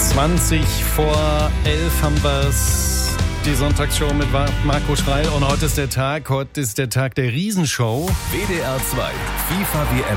20 vor 11 haben wir es. Die Sonntagsshow mit Marco Schreil. Und heute ist der Tag der Riesenshow. WDR 2, FIFA WM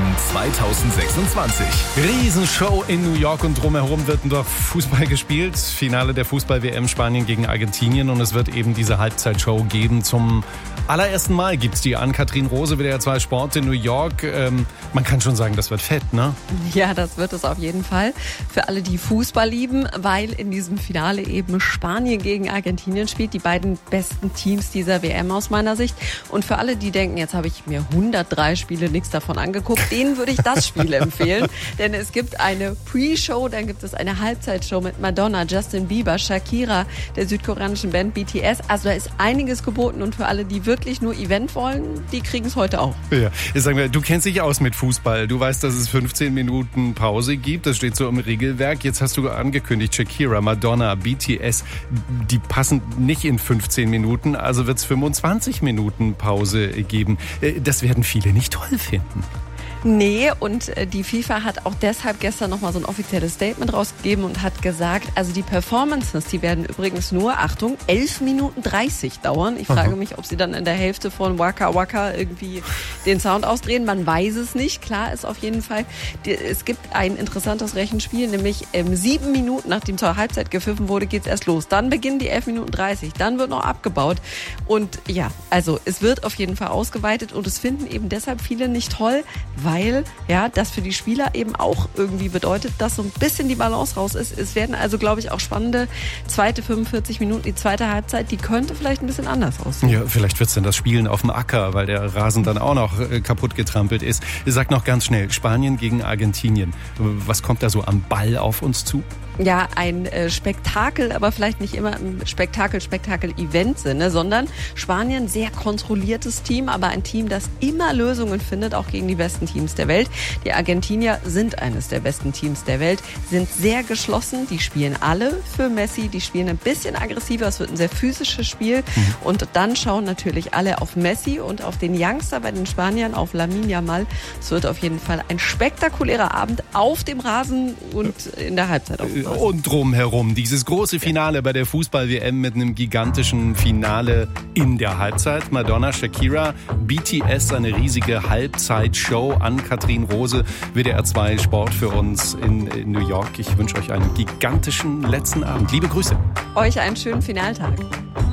2026. Riesenshow in New York und drumherum wird noch Fußball gespielt. Finale der Fußball-WM Spanien gegen Argentinien. Und es wird eben diese Halbzeitshow geben. Zum allerersten Mal gibt es die an Katrin Rose, WDR 2 Sport in New York. Man kann schon sagen, das wird fett, ne? Ja, das wird es auf jeden Fall. Für alle, die Fußball lieben, weil in diesem Finale eben Spanien gegen Argentinien spielt, die beiden besten Teams dieser WM aus meiner Sicht. Und für alle, die denken, jetzt habe ich mir 103 Spiele nichts davon angeguckt, denen würde ich das Spiel empfehlen. Denn es gibt eine Pre-Show, dann gibt es eine Halbzeitshow mit Madonna, Justin Bieber, Shakira, der südkoreanischen Band BTS. Also da ist einiges geboten und für alle, die wirklich nur Event wollen, die kriegen es heute auch. Ja, jetzt sagen wir, du kennst dich aus mit Fußball. Du weißt, dass es 15 Minuten Pause gibt. Das steht so im Regelwerk. Jetzt hast du angekündigt, Shakira, Madonna, BTS, die passen nicht in 15 Minuten, also wird es 25 Minuten Pause geben. Das werden viele nicht toll finden. Nee, und die FIFA hat auch deshalb gestern nochmal so ein offizielles Statement rausgegeben und hat gesagt, also die Performances, die werden übrigens nur, Achtung, 11 Minuten 30 dauern. Ich frage mich, ob sie dann in der Hälfte von Waka Waka irgendwie den Sound ausdrehen. Man weiß es nicht. Klar ist auf jeden Fall, es gibt ein interessantes Rechenspiel, nämlich 7 Minuten, nachdem zur Halbzeit gepfiffen wurde, geht's erst los. Dann beginnen die 11 Minuten 30. Dann wird noch abgebaut. Und ja, also es wird auf jeden Fall ausgeweitet und es finden eben deshalb viele nicht toll, weil ja, das für die Spieler eben auch irgendwie bedeutet, dass so ein bisschen die Balance raus ist. Es werden also, glaube ich, auch spannende zweite 45 Minuten, die zweite Halbzeit, die könnte vielleicht ein bisschen anders aussehen. Ja, vielleicht wird es dann das Spielen auf dem Acker, weil der Rasen dann auch noch kaputt getrampelt ist. Sag noch ganz schnell, Spanien gegen Argentinien. Was kommt da so am Ball auf uns zu? Ja, ein Spektakel, aber vielleicht nicht immer im Spektakel-Event-Sinne, sondern Spanien, sehr kontrolliertes Team, aber ein Team, das immer Lösungen findet, auch gegen die besten Teams der Welt. Die Argentinier sind eines der besten Teams der Welt, sind sehr geschlossen, die spielen alle für Messi, die spielen ein bisschen aggressiver, es wird ein sehr physisches Spiel und dann schauen natürlich alle auf Messi und auf den Youngster bei den Spaniern, auf Lamine Yamal. Es wird auf jeden Fall ein spektakulärer Abend auf dem Rasen und in der Halbzeit auch. Und drumherum dieses große Finale bei der Fußball-WM mit einem gigantischen Finale in der Halbzeit. Madonna, Shakira, BTS, eine riesige Halbzeitshow an Katrin Rose, WDR 2 Sport für uns in New York. Ich wünsche euch einen gigantischen letzten Abend. Liebe Grüße. Euch einen schönen Finaltag.